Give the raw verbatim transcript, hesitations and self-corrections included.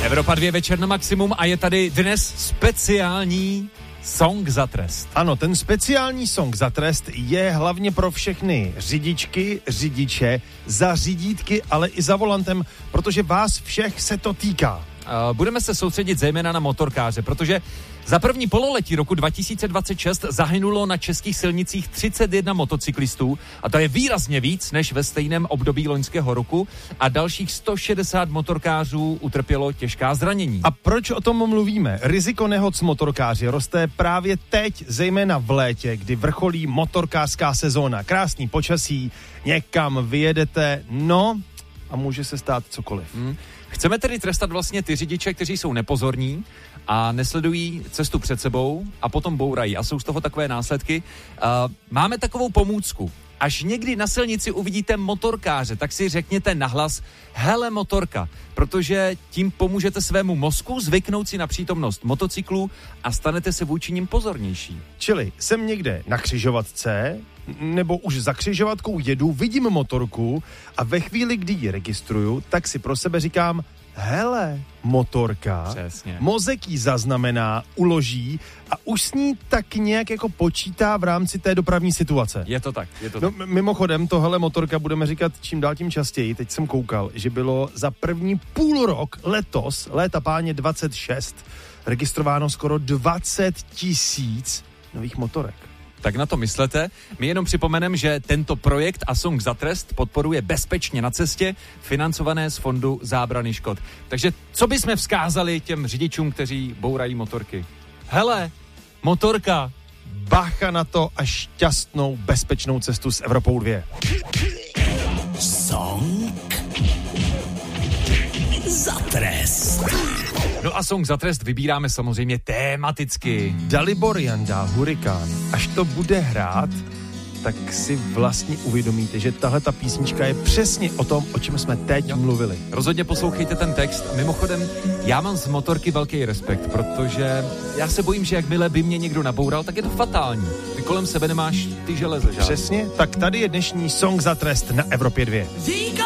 Evropa dva večer na maximum a je tady dnes speciální song za trest. Ano, ten speciální song za trest je hlavně pro všechny řidičky, řidiče, za řidítky, ale i za volantem, protože vás všech se to týká. Budeme se soustředit zejména na motorkáře, protože za první pololetí roku dva tisíce dvacet šest zahynulo na českých silnicích třicet jedna motocyklistů a to je výrazně víc než ve stejném období loňského roku a dalších sto šedesát motorkářů utrpělo těžká zranění. A proč o tom mluvíme? Riziko nehod s motorkáři roste právě teď, zejména v létě, kdy vrcholí motorkářská sezóna. Krásný počasí, někam vyjedete, no a může se stát cokoliv. Hmm. Chceme tedy trestat vlastně ty řidiče, kteří jsou nepozorní a nesledují cestu před sebou a potom bourají a jsou z toho takové následky. Uh, máme takovou pomůcku. Až někdy na silnici uvidíte motorkáře, tak si řekněte nahlas hele motorka, protože tím pomůžete svému mozku zvyknout si na přítomnost motocyklů a stanete se vůči nim pozornější. Čili jsem někde na křižovatce, nebo už za křižovatkou jedu, vidím motorku a ve chvíli, kdy ji registruju, tak si pro sebe říkám hele, motorka. Přesně. Mozek ji zaznamená, uloží a už s ní tak nějak jako počítá v rámci té dopravní situace. Je to tak, je to no, tak. Mimochodem, to hele, motorka budeme říkat čím dál tím častěji. Teď jsem koukal, že bylo za první půl rok letos, léta páně dvacet šest, registrováno skoro dvacet tisíc nových motorek. Tak na to myslete. My jenom připomeneme, že tento projekt a song za trest podporuje Bezpečně na cestě, financované z fondu zábrany škod. Takže co bychom vzkázali těm řidičům, kteří bourají motorky? Hele, motorka. Bacha na to a šťastnou bezpečnou cestu s Evropou dva. Song za trest. No a song za trest vybíráme samozřejmě tématicky. Dalibor Janda, Hurikán. Až to bude hrát, tak si vlastně uvědomíte, že tahle ta písnička je přesně o tom, o čem jsme teď jo. mluvili. Rozhodně poslouchejte ten text. Mimochodem, já mám z motorky velký respekt, protože já se bojím, že jakmile by mě někdo naboural, tak je to fatální. Ty kolem sebe nemáš ty železe, žádný. Přesně, tak tady je dnešní song za trest na Evropě dva.